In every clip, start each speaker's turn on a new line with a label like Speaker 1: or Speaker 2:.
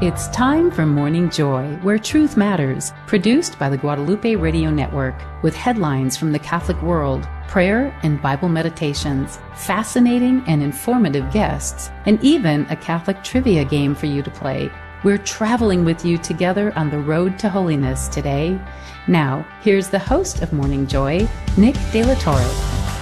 Speaker 1: It's time for Morning Joy, where truth matters, produced by the Guadalupe Radio Network, with headlines from the Catholic world, prayer and Bible meditations, fascinating and informative guests, and even a Catholic trivia game for you to play. We're traveling with you together on the road to holiness today. Now, here's the host of Morning Joy, Nick De La Torre.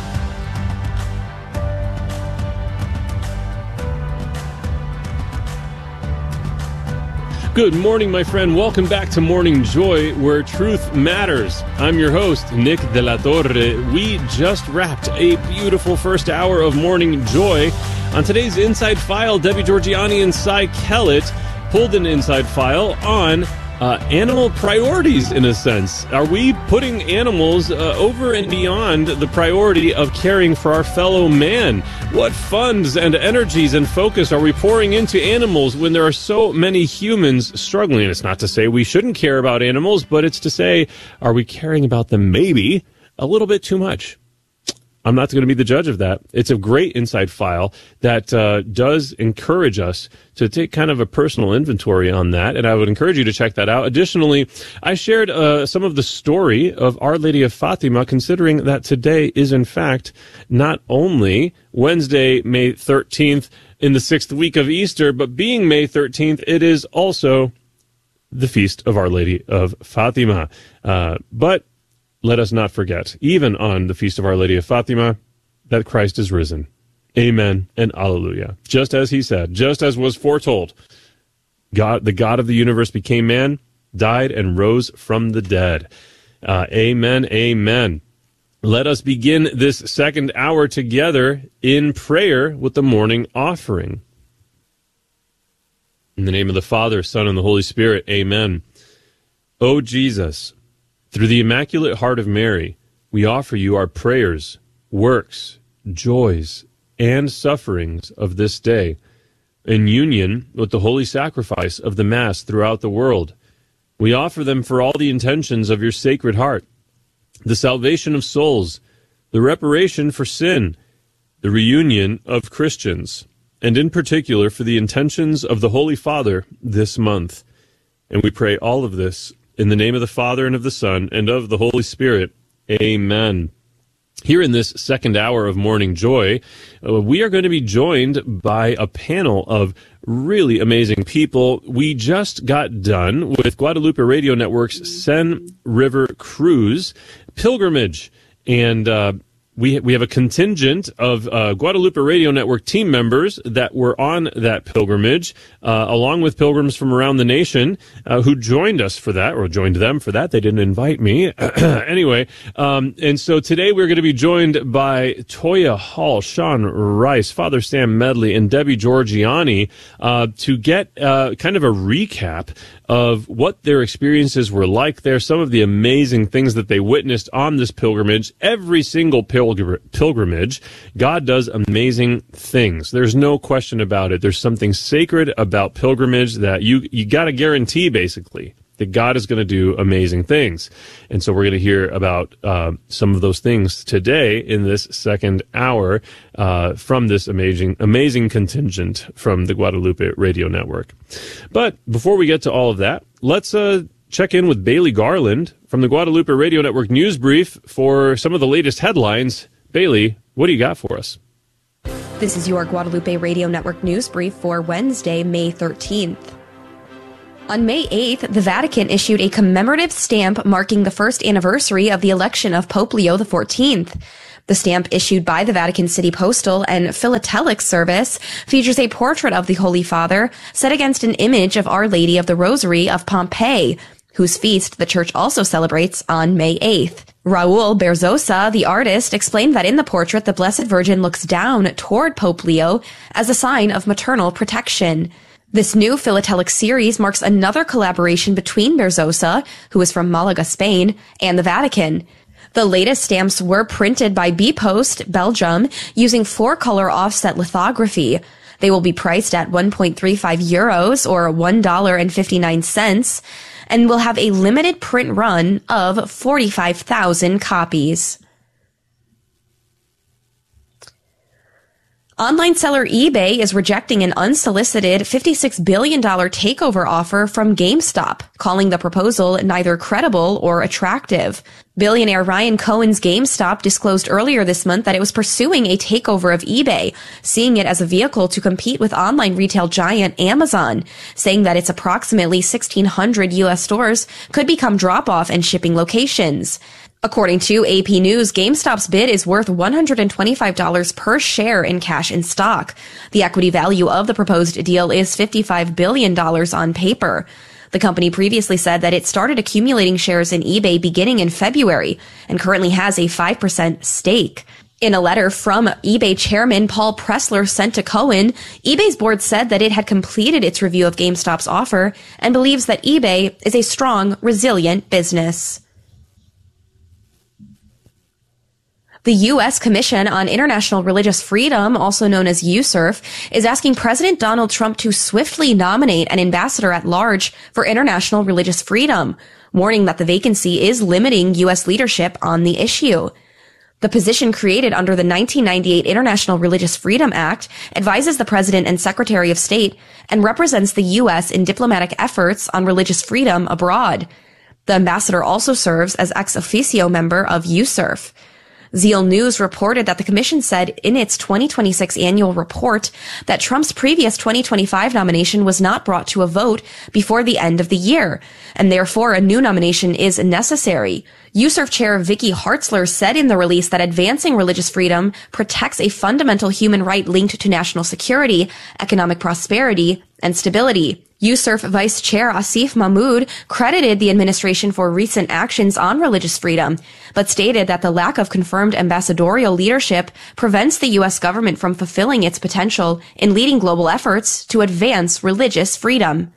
Speaker 2: Good morning, my friend. Welcome back to Morning Joy, where truth matters. I'm your host, Nick De La Torre. We just wrapped a beautiful first hour of Morning Joy. On today's Inside File, Debbie Georgianni and Cy Kellett pulled an inside file on animal priorities, in a sense. Are we putting animals over and beyond the priority of caring for our fellow man? What funds and energies and focus are we pouring into animals when there are so many humans struggling? And it's not to say we shouldn't care about animals, but it's to say, are we caring about them maybe a little bit too much? I'm not going to be the judge of that. It's a great inside file that does encourage us to take kind of a personal inventory on that, and I would encourage you to check that out. Additionally, I shared some of the story of Our Lady of Fatima, considering that today is, in fact, not only Wednesday, May 13th, in the 6th week of Easter, but being May 13th, it is also the feast of Our Lady of Fatima. But let us not forget, even on the Feast of Our Lady of Fatima, that Christ is risen. Amen and alleluia. Just as he said, just as was foretold, God, the God of the universe became man, died, and rose from the dead. Amen, amen. Let us begin this second hour together in prayer with the morning offering. In the name of the Father, Son, and the Holy Spirit, amen. O Jesus, through the Immaculate Heart of Mary, we offer you our prayers, works, joys, and sufferings of this day, in union with the holy sacrifice of the Mass throughout the world. We offer them for all the intentions of your Sacred Heart, the salvation of souls, the reparation for sin, the reunion of Christians, and in particular for the intentions of the Holy Father this month. And we pray all of this in the name of the Father, and of the Son, and of the Holy Spirit. Amen. Here in this second hour of Morning Joy, we are going to be joined by a panel of really amazing people. We just got done with Guadalupe Radio Network's Seine River Cruise pilgrimage, and we have a contingent of Guadalupe Radio Network team members that were on that pilgrimage, along with pilgrims from around the nation who joined us for that, or joined them for that. They didn't invite me. Anyway, and so today we're going to be joined by Toya Hall, Sean Rice, Father Sam Medley, and Debbie Georgianni to get kind of a recap of what their experiences were like there, some of the amazing things that they witnessed on this pilgrimage. Every single pilgrimage, God does amazing things. There's no question about it. There's something sacred about pilgrimage that you got to guarantee, basically, that God is going to do amazing things. And so we're going to hear about some of those things today in this second hour from this amazing contingent from the Guadalupe Radio Network. But before we get to all of that, let's check in with Bailey Garland from the Guadalupe Radio Network News Brief for some of the latest headlines. Bailey, what do you got for us?
Speaker 3: This is your Guadalupe Radio Network News Brief for Wednesday, May 13th. On May 8th, the Vatican issued a commemorative stamp marking the first anniversary of the election of Pope Leo XIV. The stamp, issued by the Vatican City Postal and Philatelic Service, features a portrait of the Holy Father set against an image of Our Lady of the Rosary of Pompeii, whose feast the Church also celebrates on May 8th. Raul Berzosa, the artist, explained that in the portrait, the Blessed Virgin looks down toward Pope Leo as a sign of maternal protection. This new philatelic series marks another collaboration between Berzosa, who is from Malaga, Spain, and the Vatican. The latest stamps were printed by bpost, Belgium, using 4-color offset lithography. They will be priced at €1.35 or $1.59, and will have a limited print run of 45,000 copies. Online seller eBay is rejecting an unsolicited $56 billion takeover offer from GameStop, calling the proposal neither credible or attractive. Billionaire Ryan Cohen's GameStop disclosed earlier this month that it was pursuing a takeover of eBay, seeing it as a vehicle to compete with online retail giant Amazon, saying that its approximately 1,600 U.S. stores could become drop-off and shipping locations. According to AP News, GameStop's bid is worth $125 per share in cash and stock. The equity value of the proposed deal is $55 billion on paper. The company previously said that it started accumulating shares in eBay beginning in February and currently has a 5% stake. In a letter from eBay chairman Paul Pressler sent to Cohen, eBay's board said that it had completed its review of GameStop's offer and believes that eBay is a strong, resilient business. The U.S. Commission on International Religious Freedom, also known as USCIRF, is asking President Donald Trump to swiftly nominate an ambassador at large for international religious freedom, warning that the vacancy is limiting U.S. leadership on the issue. The position created under the 1998 International Religious Freedom Act advises the President and Secretary of State and represents the U.S. in diplomatic efforts on religious freedom abroad. The ambassador also serves as ex officio member of USCIRF. Zeal News reported that the commission said in its 2026 annual report that Trump's previous 2025 nomination was not brought to a vote before the end of the year, and therefore a new nomination is necessary. USCIRF Chair Vicky Hartzler said in the release that advancing religious freedom protects a fundamental human right linked to national security, economic prosperity, and stability. USCIRF Vice Chair Asif Mahmood credited the administration for recent actions on religious freedom, but stated that the lack of confirmed ambassadorial leadership prevents the U.S. government from fulfilling its potential in leading global efforts to advance religious freedom.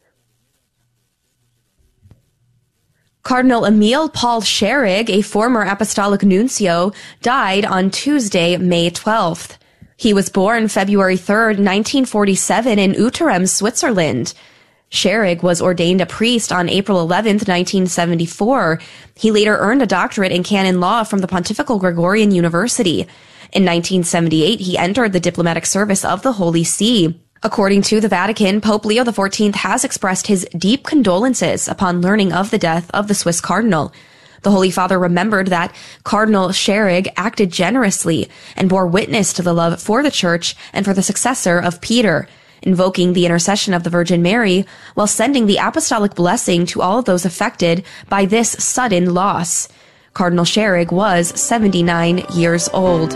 Speaker 3: Cardinal Emile Paul Scherig, a former apostolic nuncio, died on Tuesday, May 12th. He was born February 3rd, 1947 in Uterem, Switzerland. Scherig was ordained a priest on April 11th, 1974. He later earned a doctorate in canon law from the Pontifical Gregorian University. In 1978, he entered the diplomatic service of the Holy See. According to the Vatican, Pope Leo XIV has expressed his deep condolences upon learning of the death of the Swiss cardinal. The Holy Father remembered that Cardinal Scherig acted generously and bore witness to the love for the Church and for the successor of Peter, invoking the intercession of the Virgin Mary while sending the apostolic blessing to all of those affected by this sudden loss. Cardinal Scherig was 79 years old.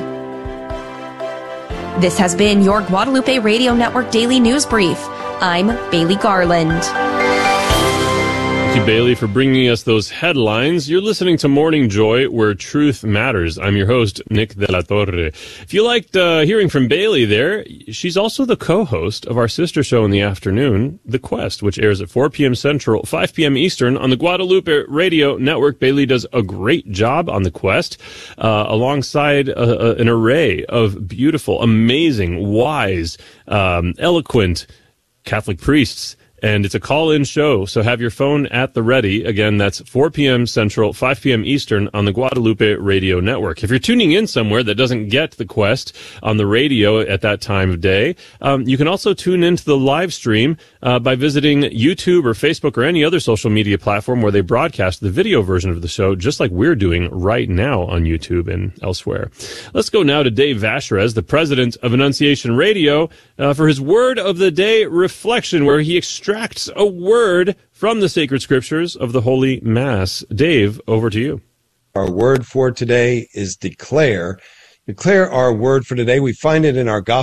Speaker 3: This has been your Guadalupe Radio Network Daily News Brief. I'm Bailey Garland.
Speaker 2: Thank you, Bailey, for bringing us those headlines. You're listening to Morning Joy, where truth matters. I'm your host, Nick De La Torre. If you liked hearing from Bailey there, she's also the co-host of our sister show in the afternoon, The Quest, which airs at 4 p.m. Central, 5 p.m. Eastern on the Guadalupe Radio Network. Bailey does a great job on The Quest, alongside an array of beautiful, amazing, wise, eloquent Catholic priests. And it's a call-in show, so have your phone at the ready. Again, that's 4 p.m. Central, 5 p.m. Eastern on the Guadalupe Radio Network. If you're tuning in somewhere that doesn't get The Quest on the radio at that time of day, you can also tune into the live stream by visiting YouTube or Facebook or any other social media platform where they broadcast the video version of the show, just like we're doing right now on YouTube and elsewhere. Let's go now to Dave Vacherez, the president of Annunciation Radio, for his Word of the Day reflection, where he extracts a word from the sacred scriptures of the Holy Mass. Dave, over to you.
Speaker 4: Our word for today is declare. Declare our word for today. We find it in our gospel.